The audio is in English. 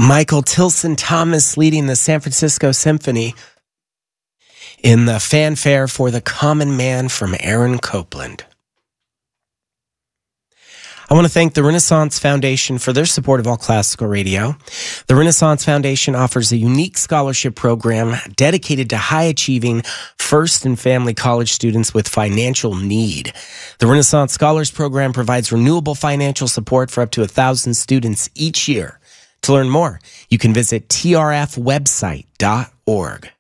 Michael Tilson Thomas leading the San Francisco Symphony in the fanfare for The Common Man from Aaron Copland. I want to thank the Renaissance Foundation for their support of All Classical Radio. The Renaissance Foundation offers a unique scholarship program dedicated to high-achieving first and family college students with financial need. The Renaissance Scholars Program provides renewable financial support for up to 1,000 students each year. To learn more, you can visit trfwebsite.org.